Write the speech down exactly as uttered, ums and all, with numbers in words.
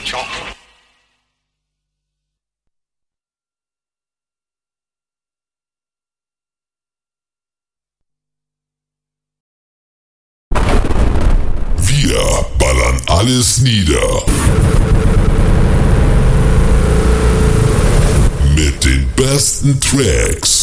Ciao. Wir ballern alles nieder. Mit den besten Tracks.